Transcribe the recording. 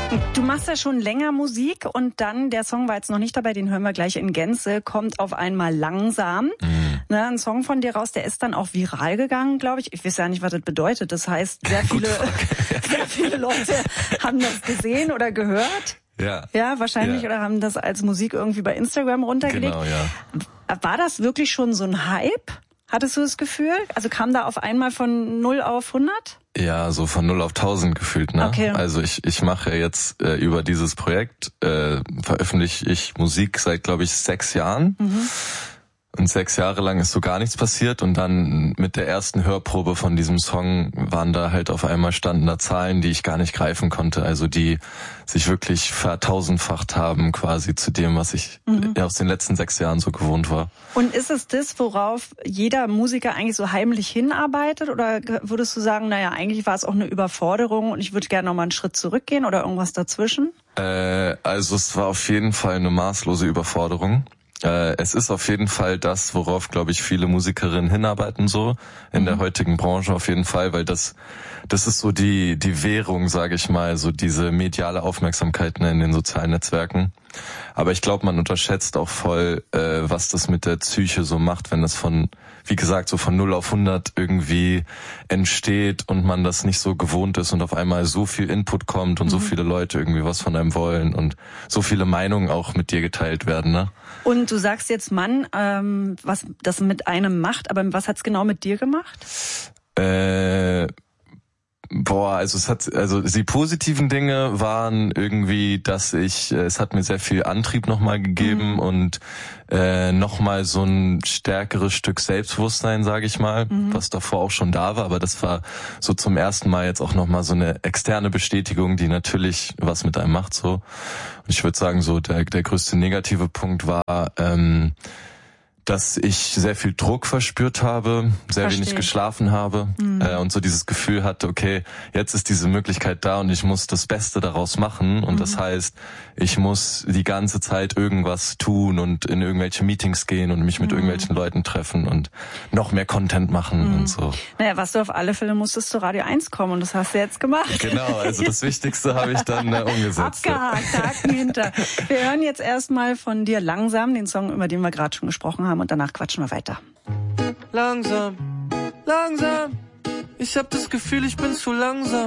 Du machst ja schon länger Musik und dann, der Song war jetzt noch nicht dabei, den hören wir gleich in Gänze, kommt auf einmal langsam. Ne, ein Song von dir raus, der ist dann auch viral gegangen, glaube ich. Ich weiß ja nicht, was das bedeutet. Das heißt, sehr viele Leute haben das gesehen oder gehört. Ja, wahrscheinlich, oder haben das als Musik irgendwie bei Instagram runtergelegt. Genau, ja. War das wirklich schon so ein Hype? Hattest du das Gefühl? Also kam da auf einmal von 0 auf 100? Ja, so von 0 auf 1000 gefühlt, ne? Okay. Also ich mache jetzt über dieses Projekt, veröffentliche ich Musik seit, glaube ich, 6 Jahren. Und 6 Jahre lang ist so gar nichts passiert und dann mit der ersten Hörprobe von diesem Song waren da halt auf einmal standen da Zahlen, die ich gar nicht greifen konnte, also die sich wirklich vertausendfacht haben quasi zu dem, was ich aus den letzten 6 Jahren so gewohnt war. Und ist es das, worauf jeder Musiker eigentlich so heimlich hinarbeitet, oder würdest du sagen, naja, eigentlich war es auch eine Überforderung und ich würde gerne noch mal einen Schritt zurückgehen oder irgendwas dazwischen? Also es war auf jeden Fall eine maßlose Überforderung. Es ist auf jeden Fall das, worauf, glaube ich, viele Musikerinnen hinarbeiten, so in der heutigen Branche auf jeden Fall, weil das ist so die Währung, sage ich mal, so diese mediale Aufmerksamkeit, ne, in den sozialen Netzwerken. Aber ich glaube, man unterschätzt auch voll, was das mit der Psyche so macht, wenn das von, wie gesagt, so von 0 auf 100 irgendwie entsteht und man das nicht so gewohnt ist und auf einmal so viel Input kommt und so viele Leute irgendwie was von einem wollen und so viele Meinungen auch mit dir geteilt werden, ne? Und du sagst jetzt, Mann, was das mit einem macht, aber was hat's genau mit dir gemacht? Also die positiven Dinge waren irgendwie, dass es hat mir sehr viel Antrieb nochmal gegeben und nochmal so ein stärkeres Stück Selbstbewusstsein, sage ich mal, was davor auch schon da war, aber das war so zum ersten Mal jetzt auch nochmal so eine externe Bestätigung, die natürlich was mit einem macht, so. Und ich würde sagen, so der größte negative Punkt war, dass ich sehr viel Druck verspürt habe, sehr wenig geschlafen habe und so dieses Gefühl hatte, okay, jetzt ist diese Möglichkeit da und ich muss das Beste daraus machen und das heißt, ich muss die ganze Zeit irgendwas tun und in irgendwelche Meetings gehen und mich mit irgendwelchen Leuten treffen und noch mehr Content machen und so. Naja, was du auf alle Fälle musstest zu Radio 1 kommen und das hast du jetzt gemacht. Genau, also das Wichtigste habe ich dann umgesetzt. Abgehakt, Haken hinter. Wir hören jetzt erstmal von dir Langsam, den Song, über den wir gerade schon gesprochen haben, und danach quatschen wir weiter. Langsam, langsam, ich hab das Gefühl, ich bin zu langsam.